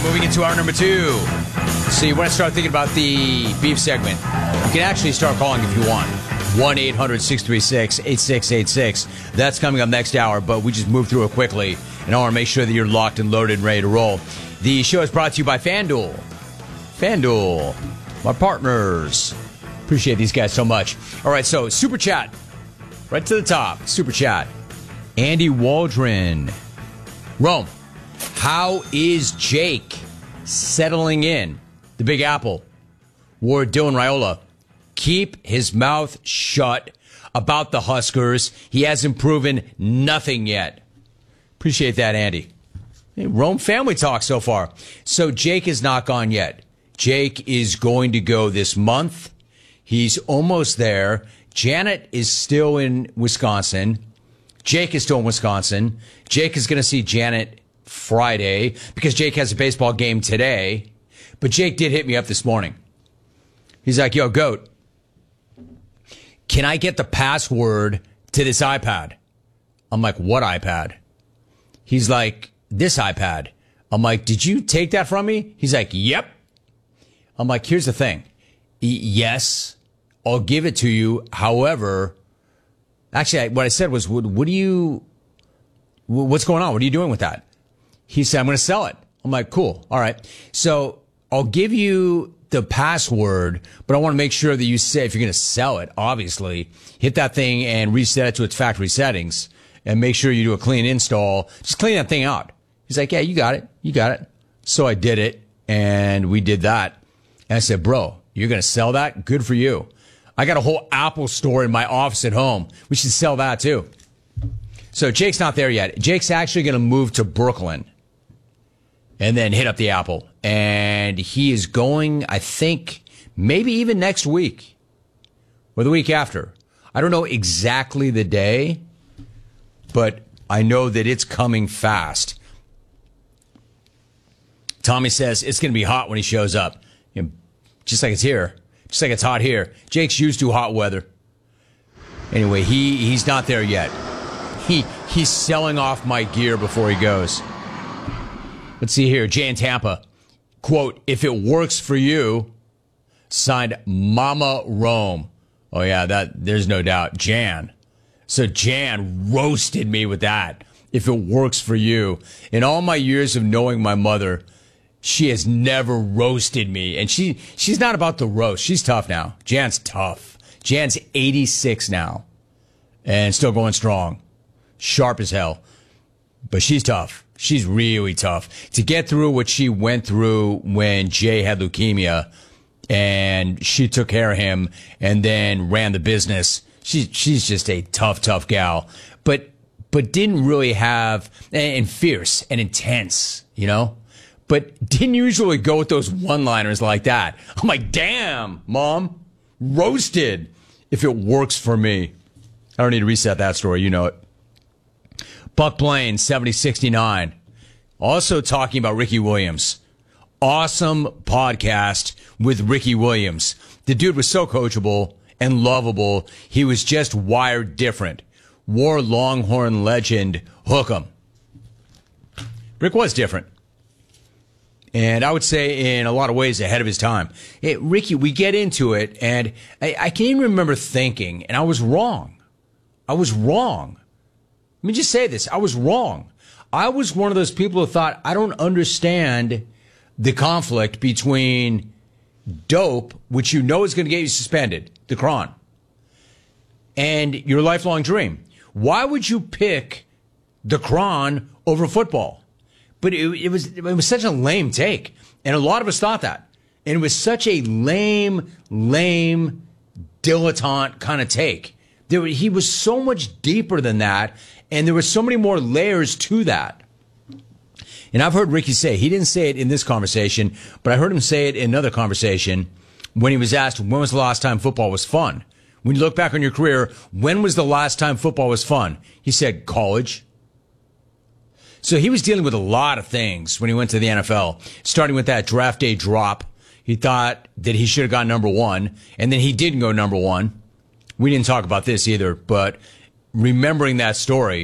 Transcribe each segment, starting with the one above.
moving into hour number 2. So you want to start thinking about the beef segment. You can actually start calling if you want. 1-800-636-8686. That's coming up next hour, but we just moved through it quickly, and I want to make sure that you're locked and loaded and ready to roll. The show is brought to you by FanDuel. FanDuel, my partners. Appreciate these guys so much. All right, so Super Chat. Right to the top. Super Chat. Andy Waldron. Rome, how is Jake settling in the Big Apple? Ward Dylan Raiola. Keep his mouth shut about the Huskers. He hasn't proven nothing yet. Appreciate that, Andy. Hey, Rome family talk so far. So Jake is not gone yet. Jake is going to go this month. He's almost there. Janet is still in Wisconsin. Jake is still in Wisconsin. Jake is going to see Janet Friday because Jake has a baseball game today. But Jake did hit me up this morning. He's like, yo, Goat, can I get the password to this iPad? I'm like, what iPad? He's like, this iPad. I'm like, did you take that from me? He's like, yep. I'm like, here's the thing. Yes, I'll give it to you. However, actually, what I said was, what's going on? What are you doing with that? He said, I'm going to sell it. I'm like, cool. All right. So I'll give you the password, but I want to make sure that you say, if you're going to sell it, obviously, hit that thing and reset it to its factory settings and make sure you do a clean install. Just clean that thing out. He's like, yeah, you got it. You got it. So I did it, and we did that. And I said, bro, you're going to sell that? Good for you. I got a whole Apple store in my office at home. We should sell that, too. So Jake's not there yet. Jake's actually going to move to Brooklyn and then hit up the Apple. And he is going, I think, maybe even next week or the week after. I don't know exactly the day, but I know that it's coming fast. Tommy says it's going to be hot when he shows up. You know, just like it's here. Just like it's hot here. Jake's used to hot weather. Anyway, he's not there yet. He's selling off my gear before he goes. Let's see here. Jay in Tampa. Quote, if it works for you, signed Mama Rome. Oh, yeah, there's no doubt. Jan. So Jan roasted me with that. If it works for you. In all my years of knowing my mother, she has never roasted me. And she's not about the roast. She's tough now. Jan's tough. Jan's 86 now and still going strong. Sharp as hell. But she's tough. She's really tough. To get through what she went through when Jay had leukemia and she took care of him and then ran the business. She's just a tough gal. But didn't really have, and fierce and intense, you know? But didn't usually go with those one-liners like that. I'm like, damn, Mom, roasted. If it works for me. I don't need to reset that story. You know it. Buck Blaine, 7069. Also talking about Ricky Williams. Awesome podcast with Ricky Williams. The dude was so coachable and lovable. He was just wired different. War Longhorn legend, hook 'em. Rick was different. And I would say in a lot of ways ahead of his time. Hey, Ricky, we get into it, and I can't even remember thinking, and I was wrong. Let me just say this. I was wrong. I was one of those people who thought, I don't understand the conflict between dope, which you know is going to get you suspended, the Cron, and your lifelong dream. Why would you pick the Cron over football? But it was such a lame take. And a lot of us thought that. And it was such a lame, dilettante kind of take. He was so much deeper than that. And there were so many more layers to that. And I've heard Ricky say, he didn't say it in this conversation, but I heard him say it in another conversation when he was asked, when was the last time football was fun? When you look back on your career, when was the last time football was fun? He said, college. So he was dealing with a lot of things when he went to the NFL, starting with that draft day drop. He thought that he should have gone number one, and then he didn't go number one. We didn't talk about this either, but remembering that story,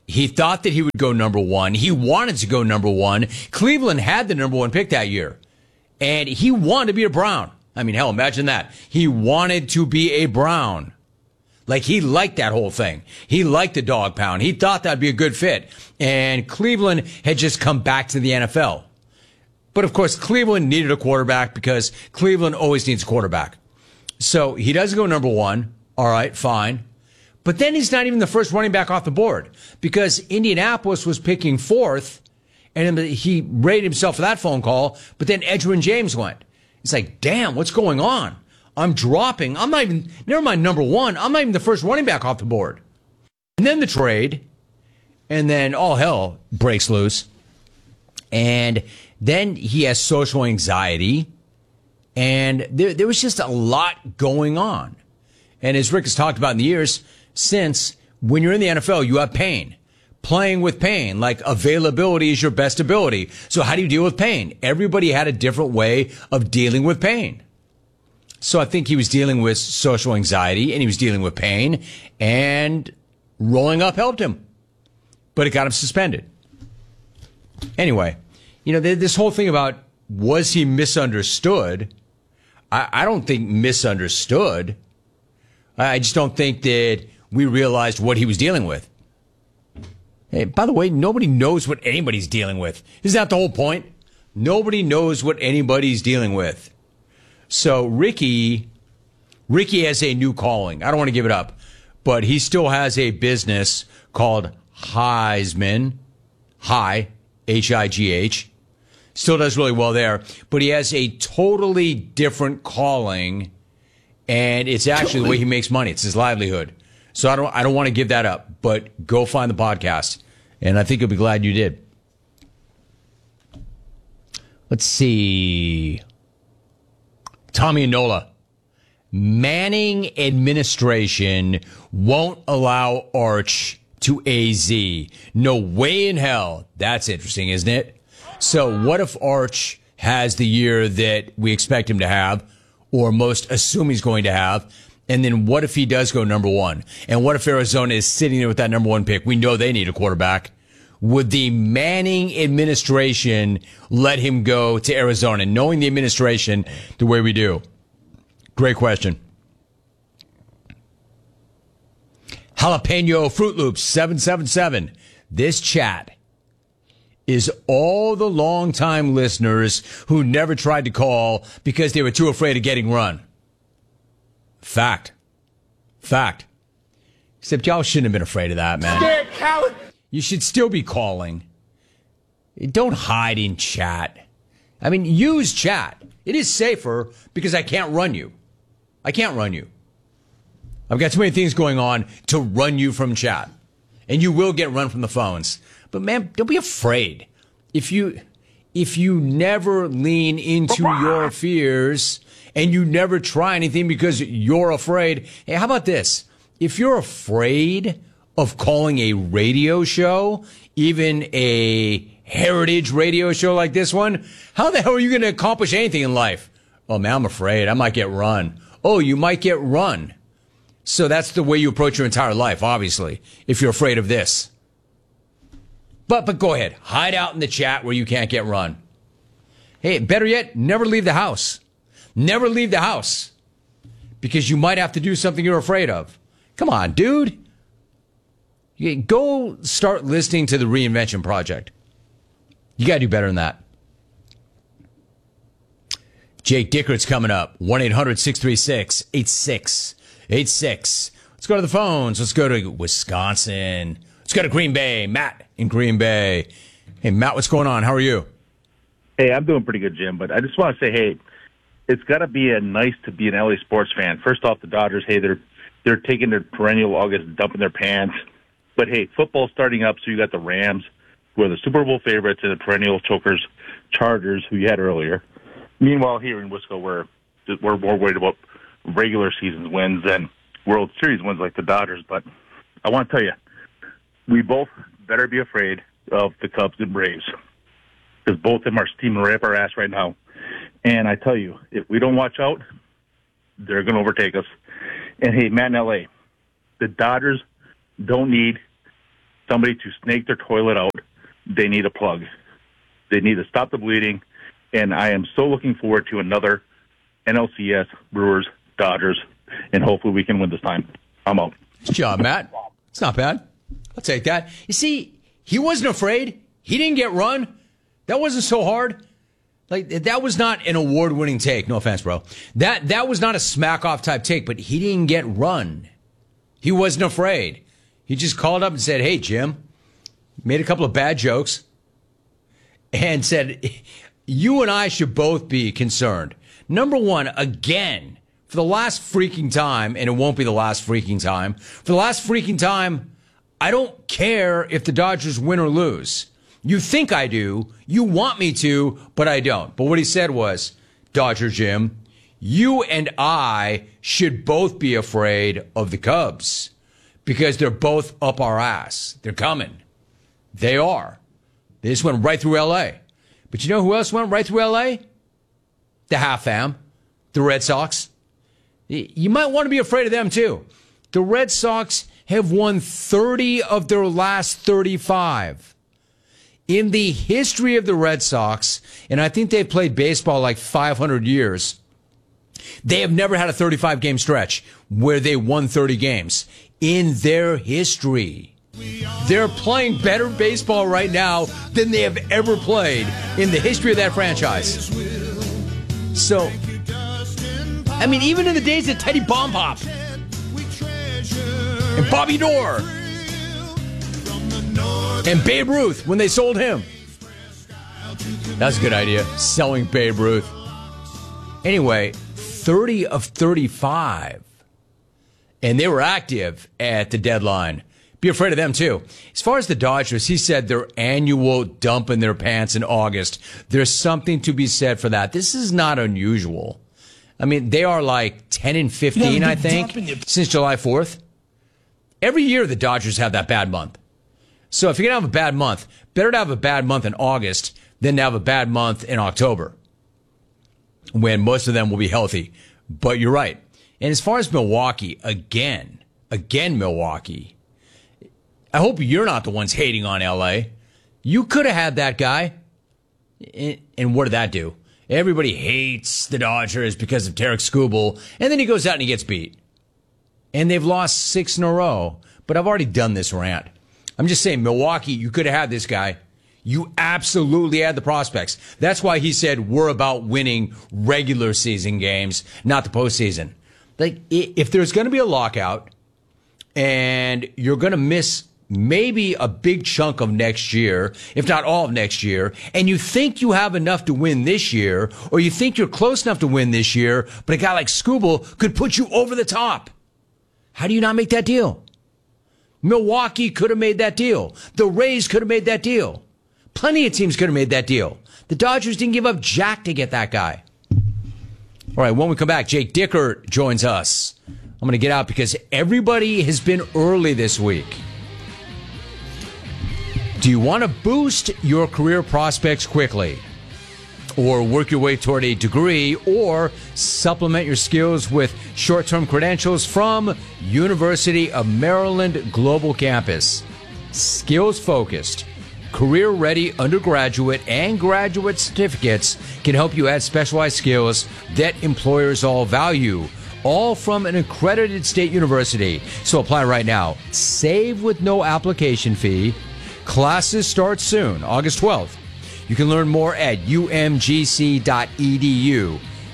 He thought that he would go number one. He wanted to go number one. Cleveland had the number one pick that year. And he wanted to be a Brown. I mean, hell, imagine that. He wanted to be a Brown. Like, he liked that whole thing. He liked the dog pound. He thought that'd be a good fit. And Cleveland had just come back to the NFL. But, of course, Cleveland needed a quarterback because Cleveland always needs a quarterback. So he doesn't go number one. All right, fine. But then he's not even the first running back off the board because Indianapolis was picking fourth, and he rated himself for that phone call, but then Edgerrin James went. It's like, damn, what's going on? I'm dropping. I'm not even, never mind number one, I'm not even the first running back off the board. And then the trade, and then all hell breaks loose. And then he has social anxiety, and there was just a lot going on. And as Rick has talked about in the years since, when you're in the NFL, you have pain. Playing with pain, like availability is your best ability. So how do you deal with pain? Everybody had a different way of dealing with pain. So I think he was dealing with social anxiety and he was dealing with pain, and rolling up helped him, but it got him suspended. Anyway, you know, this whole thing about was he misunderstood? I don't think misunderstood. I just don't think that we realized what he was dealing with. Hey, by the way, nobody knows what anybody's dealing with. Isn't that the whole point? Nobody knows what anybody's dealing with. So Ricky has a new calling. I don't want to give it up, but he still has a business called Heisman. H-I-G-H. Still does really well there, but he has a totally different calling, and it's actually the way he makes money. It's his livelihood. So I don't want to give that up, but go find the podcast, and I think you'll be glad you did. Let's see. Tommy and Nola. Manning administration won't allow Arch to AZ. No way in hell. That's interesting, isn't it? So what if Arch has the year that we expect him to have, or most assume he's going to have? And then what if he does go number one? And what if Arizona is sitting there with that number one pick? We know they need a quarterback. Would the Manning administration let him go to Arizona, knowing the administration the way we do? Great question. Jalapeno Fruit Loops 777. This chat is all the longtime listeners who never tried to call because they were too afraid of getting run. Fact. Except y'all shouldn't have been afraid of that, man. Scared coward. You should still be calling. Don't hide in chat. I mean, use chat. It is safer because I can't run you. I've got too many things going on to run you from chat. And you will get run from the phones. But man, don't be afraid. If you never lean into your fears and you never try anything because you're afraid. Hey, how about this? If you're afraid of calling a radio show, even a heritage radio show like this one, how the hell are you going to accomplish anything in life? Oh man, I'm afraid I might get run. Oh, you might get run. So that's the way you approach your entire life, obviously, if you're afraid of this. But go ahead. Hide out in the chat where you can't get run. Hey, better yet, never leave the house. Never leave the house. Because you might have to do something you're afraid of. Come on, dude. Go start listening to the Reinvention Project. You got to do better than that. Jake Dickert's coming up. 1-800-636-8686. Let's go to the phones. Let's go to Wisconsin. Let's go to Green Bay. Matt in Green Bay. Hey, Matt, what's going on? How are you? Hey, I'm doing pretty good, Jim. But I just want to say, hey, it's got to be nice to be an LA sports fan. First off, the Dodgers, hey, they're taking their perennial August, dumping their pants. But, hey, football's starting up, so you got the Rams, who are the Super Bowl favorites, and the perennial chokers, Chargers, who you had earlier. Meanwhile, here in Wisco, we're more worried about regular season wins than World Series wins like the Dodgers. But I want to tell you, we both better be afraid of the Cubs and Braves because both of them are steaming right up our ass right now. And I tell you, if we don't watch out, they're going to overtake us. And, hey, Matt in L.A., the Dodgers don't need somebody to snake their toilet out, they need a plug. They need to stop the bleeding, and I am so looking forward to another NLCS, Brewers, Dodgers, and hopefully we can win this time. I'm out. Good job, Matt. It's not bad. I'll take that. You see, he wasn't afraid. He didn't get run. That wasn't so hard. Like, that was not an award-winning take. No offense, bro. That was not a smack-off type take, but he didn't get run. He wasn't afraid. He just called up and said, hey, Jim, made a couple of bad jokes, and said, you and I should both be concerned. Number one, again, for the last freaking time, and it won't be the last freaking time, for the last freaking time, I don't care if the Dodgers win or lose. You think I do, you want me to, but I don't. But what he said was, Dodger Jim, you and I should both be afraid of the Cubs because they're both up our ass. They're coming. They are. They just went right through L.A. But you know who else went right through L.A.? The half fam, the Red Sox. You might want to be afraid of them, too. The Red Sox have won 30 of their last 35. In the history of the Red Sox, and I think they've played baseball like 500 years, they have never had a 35-game stretch where they won 30 games in their history. They're playing better baseball right now than they have ever played in the history of that franchise. So, I mean, even in the days of Teddy Bombhop and Bobby Doerr and Babe Ruth when they sold him. That's a good idea, selling Babe Ruth. Anyway, 30 of 35. And they were active at the deadline. Be afraid of them, too. As far as the Dodgers, he said their annual dump in their pants in August. There's something to be said for that. This is not unusual. I mean, they are like 10 and 15, I think, since July 4th. Every year the Dodgers have that bad month. So if you're going to have a bad month, better to have a bad month in August than to have a bad month in October, when most of them will be healthy. But you're right. And as far as Milwaukee, again, Milwaukee, I hope you're not the ones hating on L.A. You could have had that guy. And what did that do? Everybody hates the Dodgers because of Tarek Skubal, and then he goes out and he gets beat. And they've lost 6 in a row. But I've already done this rant. I'm just saying, Milwaukee, you could have had this guy. You absolutely had the prospects. That's why he said we're about winning regular season games, not the postseason. Like, if there's going to be a lockout and you're going to miss maybe a big chunk of next year, if not all of next year, and you think you have enough to win this year, or you think you're close enough to win this year, but a guy like Skubal could put you over the top, how do you not make that deal? Milwaukee could have made that deal. The Rays could have made that deal. Plenty of teams could have made that deal. The Dodgers didn't give up jack to get that guy. All right, when we come back, Jake Dickert joins us. I'm going to get out because everybody has been early this week. Do you want to boost your career prospects quickly, or work your way toward a degree, or supplement your skills with short-term credentials from University of Maryland Global Campus? Skills-focused, career-ready undergraduate and graduate certificates can help you add specialized skills that employers all value, all from an accredited state university. So apply right now. Save with no application fee. Classes start soon, August 12th. You can learn more at umgc.edu.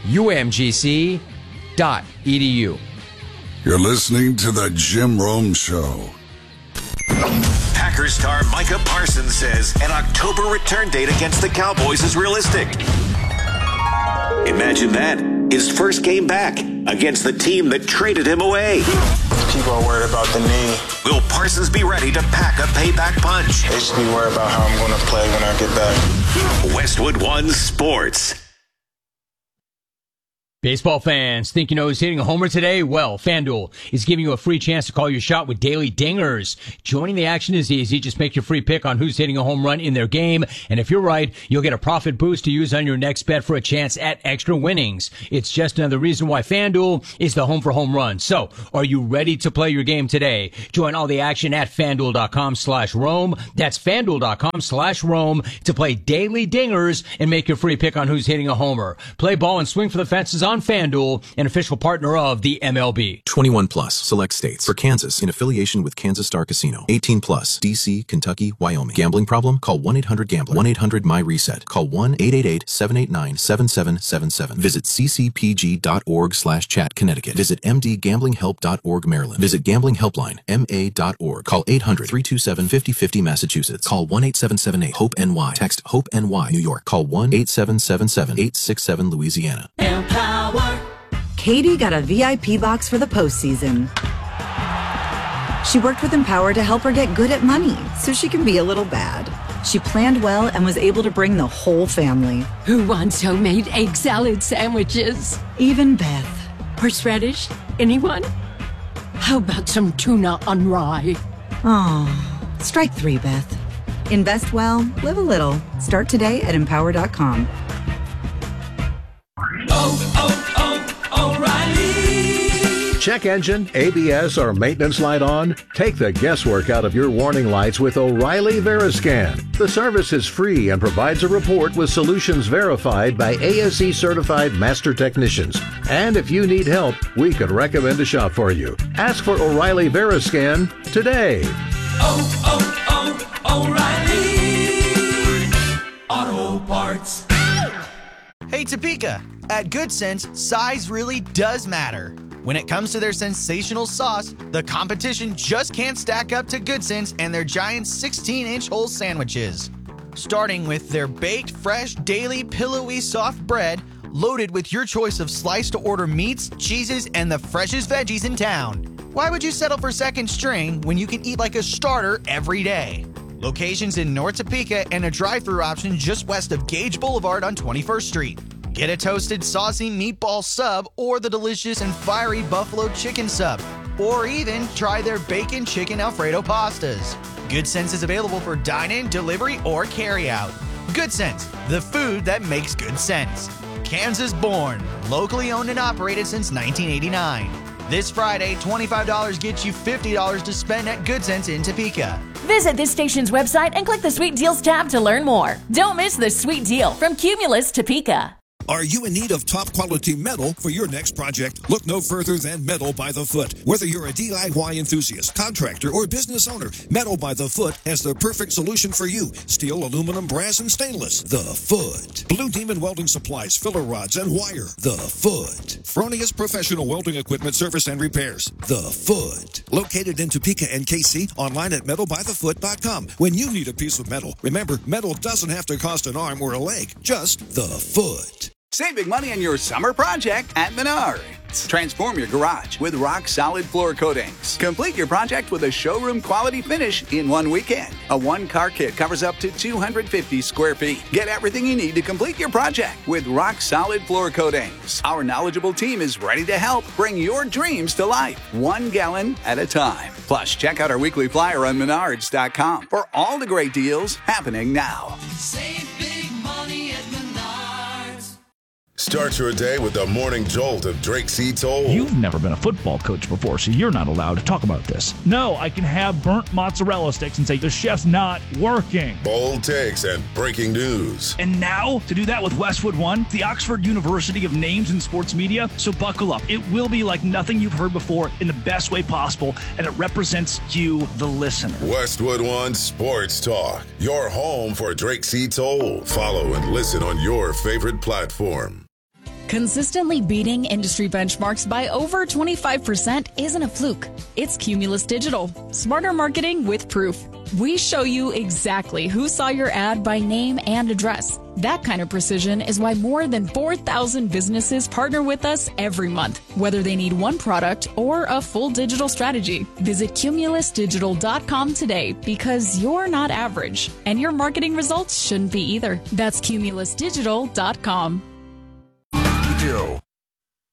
umgc.edu. You're listening to The Jim Rome Show. Packers star Micah Parsons says an October return date against the Cowboys is realistic. Imagine that. His first game back against the team that traded him away. People are worried about the knee. Will Parsons be ready to pack a payback punch? They should be worried about how I'm going to play when I get back. Westwood One Sports. Baseball fans, think you know who's hitting a homer today? Well, FanDuel is giving you a free chance to call your shot with daily dingers. Joining the action is easy. Just make your free pick on who's hitting a home run in their game. And if you're right, you'll get a profit boost to use on your next bet for a chance at extra winnings. It's just another reason why FanDuel is the home for home runs. So, are you ready to play your game today? Join all the action at FanDuel.com/Rome. That's FanDuel.com/Rome to play daily dingers and make your free pick on who's hitting a homer. Play ball and swing for the fences on FanDuel, an official partner of the MLB. 21 plus, select states. For Kansas, in affiliation with Kansas Star Casino. 18 plus, D.C., Kentucky, Wyoming. Gambling problem? Call 1-800-GAMBLER. 1-800-MY-RESET. Call 1-888-789-7777. Visit ccpg.org/chat, Connecticut. Visit mdgamblinghelp.org, Maryland. Visit gamblinghelpline, ma.org. Call 800-327-5050, Massachusetts. Call 1-8778-HOPE-NY. Text HOPE-NY, New York. Call 1-8777-867, Louisiana. Empower. Katie got a VIP box for the postseason. She worked with Empower to help her get good at money so she can be a little bad. She planned well and was able to bring the whole family. Who wants homemade egg salad sandwiches? Even Beth. Horseradish? Anyone? How about some tuna on rye? Oh, strike 3, Beth. Invest well, live a little. Start today at Empower.com. O'Reilly. Check engine, ABS, or maintenance light on? Take the guesswork out of your warning lights with O'Reilly Veriscan. The service is free and provides a report with solutions verified by ASE certified master technicians. And if you need help, we could recommend a shop for you. Ask for O'Reilly Veriscan today. O'Reilly Auto Parts. Hey Topeka, at Good Sense, size really does matter. When it comes to their sensational sauce, the competition just can't stack up to Good Sense and their giant 16-inch whole sandwiches. Starting with their baked, fresh, daily, pillowy, soft bread, loaded with your choice of sliced-to-order meats, cheeses, and the freshest veggies in town. Why would you settle for second string when you can eat like a starter every day? Locations in North Topeka and a drive-thru option just west of Gage Boulevard on 21st Street. Get a toasted, saucy meatball sub or the delicious and fiery buffalo chicken sub. Or even try their bacon chicken Alfredo pastas. Good Sense is available for dine-in, delivery, or carry-out. Good Sense, the food that makes good sense. Kansas born, locally owned and operated since 1989. This Friday, $25 gets you $50 to spend at Good Sense in Topeka. Visit this station's website and click the Sweet Deals tab to learn more. Don't miss the sweet deal from Cumulus Topeka. Are you in need of top-quality metal for your next project? Look no further than Metal by the Foot. Whether you're a DIY enthusiast, contractor, or business owner, Metal by the Foot has the perfect solution for you. Steel, aluminum, brass, and stainless. The Foot. Blue Demon Welding Supplies, filler rods, and wire. The Foot. Fronius Professional Welding Equipment Service and Repairs. The Foot. Located in Topeka and KC, online at metalbythefoot.com. When you need a piece of metal, remember, metal doesn't have to cost an arm or a leg. Just the Foot. Save big money on your summer project at Menards. Transform your garage with rock-solid floor coatings. Complete your project with a showroom-quality finish in one weekend. A one-car kit covers up to 250 square feet. Get everything you need to complete your project with rock-solid floor coatings. Our knowledgeable team is ready to help bring your dreams to life, 1 gallon at a time. Plus, check out our weekly flyer on Menards.com for all the great deals happening now. Save big money at Menards. Start your day with the morning jolt of Drake C. Toll. You've never been a football coach before, so you're not allowed to talk about this. No, I can have burnt mozzarella sticks and say the chef's not working. Bold takes and breaking news. And now, to do that with Westwood One, the Oxford University of names in sports media, so buckle up. It will be like nothing you've heard before in the best way possible, and it represents you, the listener. Westwood One Sports Talk, your home for Drake C. Toll. Follow and listen on your favorite platform. Consistently beating industry benchmarks by over 25% isn't a fluke. It's Cumulus Digital. Smarter marketing with proof. We show you exactly who saw your ad by name and address. That kind of precision is why more than 4,000 businesses partner with us every month, whether they need one product or a full digital strategy. Visit cumulusdigital.com today because you're not average, and your marketing results shouldn't be either. That's cumulusdigital.com.